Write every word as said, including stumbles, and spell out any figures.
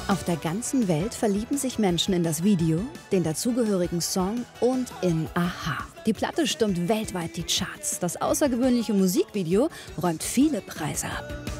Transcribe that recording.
Auf der ganzen Welt verlieben sich Menschen in das Video, den dazugehörigen Song und in a-ha. Die Platte stürmt weltweit die Charts. Das außergewöhnliche Musikvideo räumt viele Preise ab.